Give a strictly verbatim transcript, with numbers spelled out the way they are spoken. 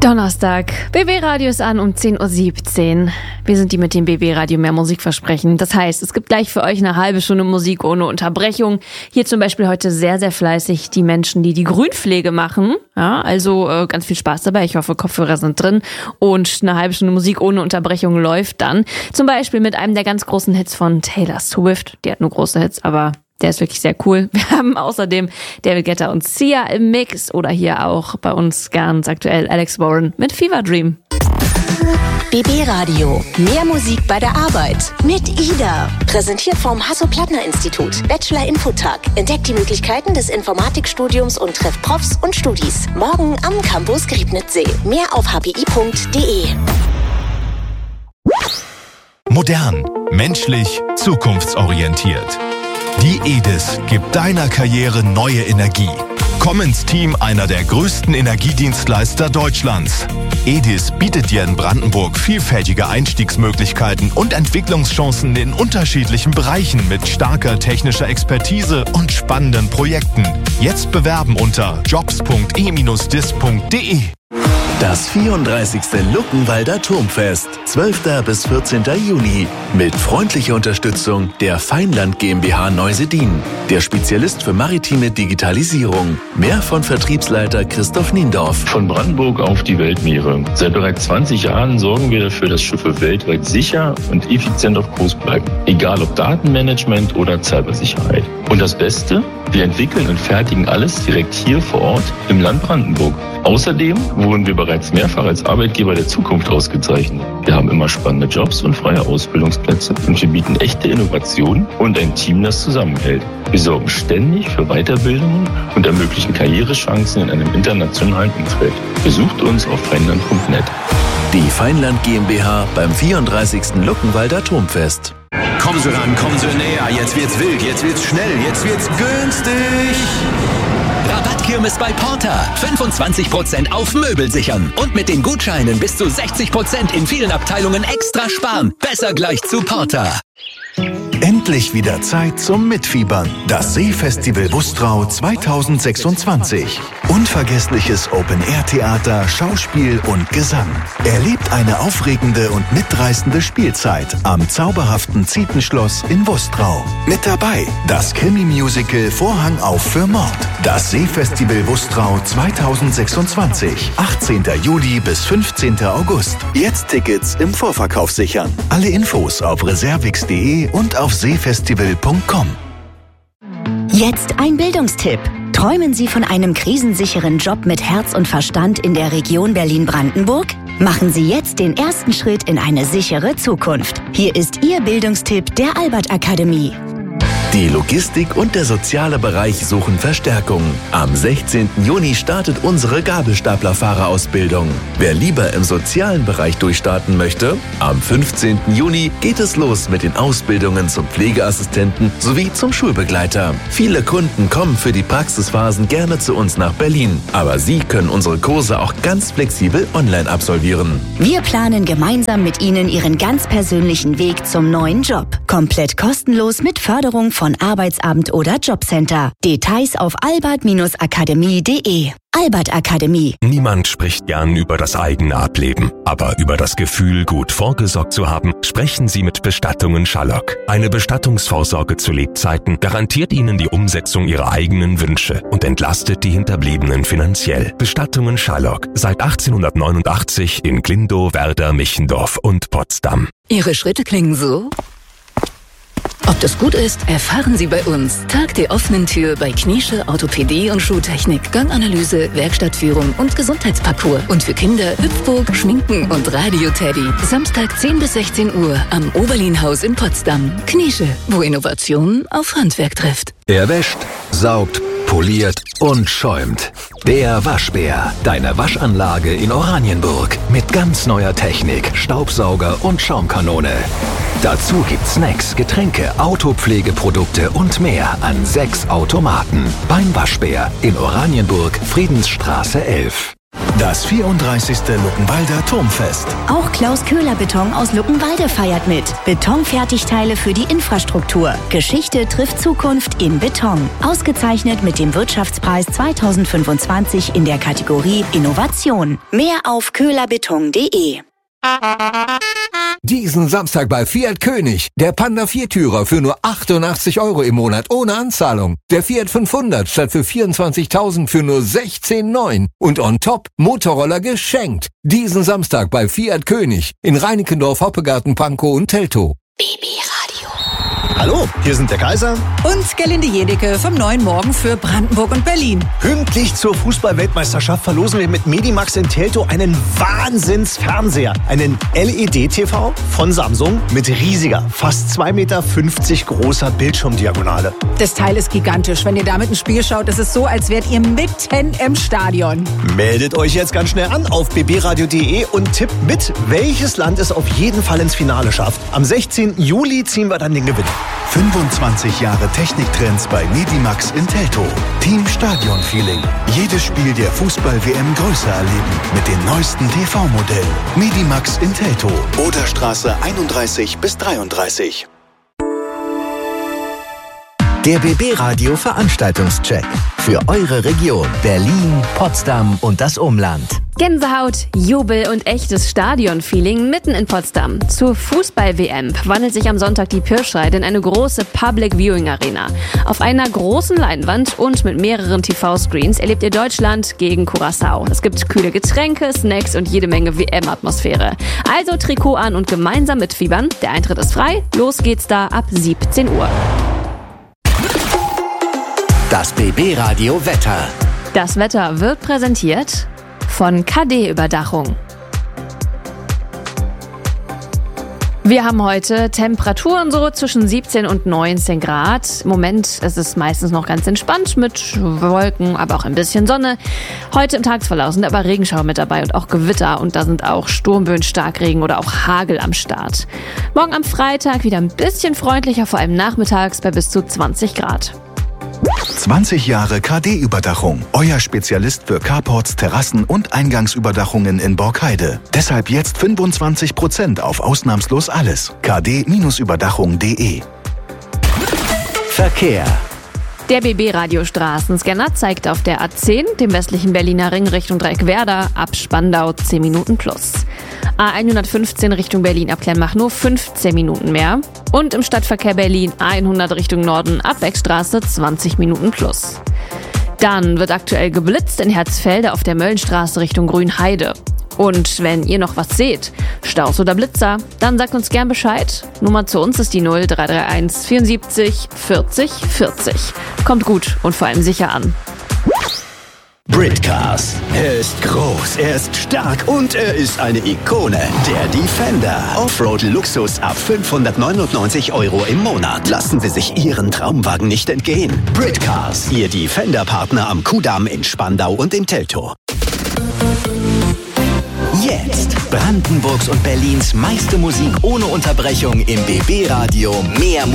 Donnerstag. B B-Radio ist an um zehn Uhr siebzehn. Wir sind die mit dem B B-Radio mehr Musik versprechen. Das heißt, es gibt gleich für euch eine halbe Stunde Musik ohne Unterbrechung. Hier zum Beispiel heute sehr, sehr fleißig die Menschen, die die Grünpflege machen. Ja, also äh, ganz viel Spaß dabei. Ich hoffe, Kopfhörer sind drin. Und eine halbe Stunde Musik ohne Unterbrechung läuft dann. Zum Beispiel mit einem der ganz großen Hits von Taylor Swift. Die hat nur große Hits, aber der ist wirklich sehr cool. Wir haben außerdem David Guetta und Sia im Mix oder hier auch bei uns ganz aktuell Alex Warren mit Fever Dream. B B-Radio. Mehr Musik bei der Arbeit. Mit Ida. Präsentiert vom Hasso-Plattner-Institut. Bachelor-Infotag. Entdeckt die Möglichkeiten des Informatikstudiums und trifft Profs und Studis. Morgen am Campus Griebnitzsee. Mehr auf h p i punkt d e. Modern, menschlich, zukunftsorientiert. Die E D I S gibt deiner Karriere neue Energie. Komm ins Team einer der größten Energiedienstleister Deutschlands. E D I S bietet dir in Brandenburg vielfältige Einstiegsmöglichkeiten und Entwicklungschancen in unterschiedlichen Bereichen mit starker technischer Expertise und spannenden Projekten. Jetzt bewerben unter jobs punkt e dis punkt d e. Das vierunddreißigste Luckenwalder Turmfest, zwölfter bis vierzehnter Juni. Mit freundlicher Unterstützung der Feinland GmbH Neusedin, der Spezialist für maritime Digitalisierung. Mehr von Vertriebsleiter Christoph Niendorf. Von Brandenburg auf die Weltmeere. Seit bereits zwanzig Jahren sorgen wir dafür, dass Schiffe weltweit sicher und effizient auf Kurs bleiben. Egal ob Datenmanagement oder Cybersicherheit. Und das Beste? Wir entwickeln und fertigen alles direkt hier vor Ort im Land Brandenburg. Außerdem wurden wir bereits mehrfach als Arbeitgeber der Zukunft ausgezeichnet. Wir haben immer spannende Jobs und freie Ausbildungsplätze und wir bieten echte Innovation und ein Team, das zusammenhält. Wir sorgen ständig für Weiterbildungen und ermöglichen Karrierechancen in einem internationalen Umfeld. Besucht uns auf feinland punkt net. Die Feinland GmbH beim vierunddreißigsten Luckenwalder Turmfest. Kommen Sie ran, kommen Sie näher, jetzt wird's wild, jetzt wird's schnell, jetzt wird's günstig. Rabattkirmes bei Porter. fünfundzwanzig Prozent auf Möbel sichern. Und mit den Gutscheinen bis zu sechzig Prozent in vielen Abteilungen extra sparen. Besser gleich zu Porter. Endlich wieder Zeit zum Mitfiebern. Das Seefestival Wustrau zweitausendsechsundzwanzig. Unvergessliches Open-Air-Theater, Schauspiel und Gesang. Erlebt eine aufregende und mitreißende Spielzeit am zauberhaften Zietenschloss in Wustrau. Mit dabei das Krimi-Musical Vorhang auf für Mord. Das Seefestival Wustrau zweitausendsechsundzwanzig. achtzehnter Juli bis fünfzehnter August. Jetzt Tickets im Vorverkauf sichern. Alle Infos auf reservix punkt d e und auf seefestival punkt com. Jetzt ein Bildungstipp. Träumen Sie von einem krisensicheren Job mit Herz und Verstand in der Region Berlin-Brandenburg? Machen Sie jetzt den ersten Schritt in eine sichere Zukunft. Hier ist Ihr Bildungstipp der Albert Akademie. Die Logistik und der soziale Bereich suchen Verstärkung. Am sechzehnten Juni startet unsere Gabelstaplerfahrerausbildung. Wer lieber im sozialen Bereich durchstarten möchte, am fünfzehnten Juni geht es los mit den Ausbildungen zum Pflegeassistenten sowie zum Schulbegleiter. Viele Kunden kommen für die Praxisphasen gerne zu uns nach Berlin, aber Sie können unsere Kurse auch ganz flexibel online absolvieren. Wir planen gemeinsam mit Ihnen Ihren ganz persönlichen Weg zum neuen Job. Komplett kostenlos mit Förderung von Arbeitsamt oder Jobcenter. Details auf albert akademie punkt de. Albert Akademie. Niemand spricht gern über das eigene Ableben. Aber über das Gefühl, gut vorgesorgt zu haben, sprechen Sie mit Bestattungen Schallock. Eine Bestattungsvorsorge zu Lebzeiten garantiert Ihnen die Umsetzung Ihrer eigenen Wünsche und entlastet die Hinterbliebenen finanziell. Bestattungen Schallock. Seit achtzehnhundertneunundachtzig in Glindow, Werder, Michendorf und Potsdam. Ihre Schritte klingen so? Ob das gut ist, erfahren Sie bei uns. Tag der offenen Tür bei Kniesche Orthopädie und Schuhtechnik, Ganganalyse, Werkstattführung und Gesundheitsparcours. Und für Kinder Hüpfburg, Schminken und Radio-Teddy. Samstag zehn bis sechzehn Uhr am Oberlinhaus in Potsdam. Kniesche, wo Innovation auf Handwerk trifft. Er wäscht, saugt, poliert und schäumt. Der Waschbär, deine Waschanlage in Oranienburg. Mit ganz neuer Technik, Staubsauger und Schaumkanone. Dazu gibt's Snacks, Getränke, Autopflegeprodukte und mehr an sechs Automaten. Beim Waschbär in Oranienburg, Friedensstraße elf. Das vierunddreißigste Luckenwalder Turmfest. Auch Klaus Köhler Beton aus Luckenwalde feiert mit. Betonfertigteile für die Infrastruktur. Geschichte trifft Zukunft in Beton. Ausgezeichnet mit dem Wirtschaftspreis zweitausendfünfundzwanzig in der Kategorie Innovation. Mehr auf köhlerbeton punkt de. Diesen Samstag bei Fiat König. Der Panda Viertürer für nur achtundachtzig Euro im Monat ohne Anzahlung. Der Fiat fünfhundert statt für vierundzwanzigtausend für nur sechzehn Komma neun. Und on top Motorroller geschenkt. Diesen Samstag bei Fiat König in Reinickendorf, Hoppegarten, Pankow und Teltow. B B Radio. Hallo, hier sind der Kaiser und Gerlinde Jedecke vom Neuen Morgen für Brandenburg und Berlin. Pünktlich zur Fußball-Weltmeisterschaft verlosen wir mit Medimax in Teltow einen Wahnsinnsfernseher. Einen L E D-T V von Samsung mit riesiger, fast zwei Meter fünfzig großer Bildschirmdiagonale. Das Teil ist gigantisch. Wenn ihr damit ein Spiel schaut, ist es so, als wärt ihr mitten im Stadion. Meldet euch jetzt ganz schnell an auf b b radio punkt de und tippt mit, welches Land es auf jeden Fall ins Finale schafft. Am sechzehnten Juli ziehen wir dann den Gewinn. fünfundzwanzig Jahre Techniktrends bei Medimax in Teltow. Team Stadion Feeling. Jedes Spiel der Fußball-W M größer erleben mit den neuesten T V-Modellen. Medimax in Teltow. Oderstraße einunddreißig bis dreiunddreißig. Der B B Radio Veranstaltungscheck. Für eure Region Berlin, Potsdam und das Umland. Gänsehaut, Jubel und echtes Stadion-Feeling mitten in Potsdam. Zur Fußball-W M verwandelt sich am Sonntag die Pirscheid in eine große Public-Viewing-Arena. Auf einer großen Leinwand und mit mehreren T V-Screens erlebt ihr Deutschland gegen Curaçao. Es gibt kühle Getränke, Snacks und jede Menge W M-Atmosphäre. Also Trikot an und gemeinsam mitfiebern. Der Eintritt ist frei. Los geht's da ab siebzehn Uhr. Das B B Radio Wetter. Das Wetter wird präsentiert von K D-Überdachung. Wir haben heute Temperaturen so zwischen siebzehn und neunzehn Grad. Im Moment ist es meistens noch ganz entspannt mit Wolken, aber auch ein bisschen Sonne. Heute im Tagesverlauf sind aber Regenschauer mit dabei und auch Gewitter. Und da sind auch Sturmböen, Starkregen oder auch Hagel am Start. Morgen am Freitag wieder ein bisschen freundlicher, vor allem nachmittags bei bis zu zwanzig Grad. zwanzig Jahre K D-Überdachung. Euer Spezialist für Carports, Terrassen und Eingangsüberdachungen in Borkheide. Deshalb jetzt fünfundzwanzig Prozent auf ausnahmslos alles. k d Überdachung punkt de. Verkehr. Der B B-Radio-Straßenscanner zeigt auf der A zehn, dem westlichen Berliner Ring Richtung Dreieckwerder, ab Spandau zehn Minuten plus. A hundertfünfzehn Richtung Berlin ab Kleinmach nur fünfzehn Minuten mehr. Und im Stadtverkehr Berlin A hundert Richtung Norden ab Beckstraße zwanzig Minuten plus. Dann wird aktuell geblitzt in Herzfelde auf der Möllenstraße Richtung Grünheide. Und wenn ihr noch was seht, Staus oder Blitzer, dann sagt uns gern Bescheid. Nummer zu uns ist die null drei drei eins vierundsiebzig vierzig vierzig. Kommt gut und vor allem sicher an. Britcars. Er ist groß, er ist stark und er ist eine Ikone. Der Defender. Offroad-Luxus ab fünfhundertneunundneunzig Euro im Monat. Lassen Sie sich Ihren Traumwagen nicht entgehen. Britcars. Ihr Defender-Partner am Kudamm in Spandau und in Teltow. Jetzt Brandenburgs und Berlins meiste Musik ohne Unterbrechung im B B Radio. Mehr Musik.